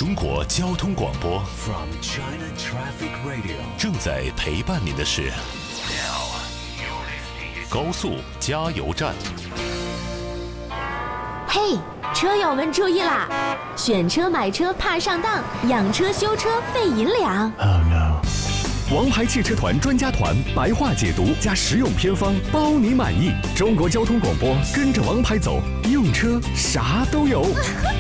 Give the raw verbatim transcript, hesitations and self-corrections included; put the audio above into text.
中国交通广播 From China Traffic Radio 正在陪伴您的是高速加油站。 嘿，车友们注意啦！选车买车怕上当，养车修车费银两。 Oh no！ 王牌汽车团专家团白话解读加实用偏方，包你满意。中国交通广播，跟着王牌走，用车啥都有。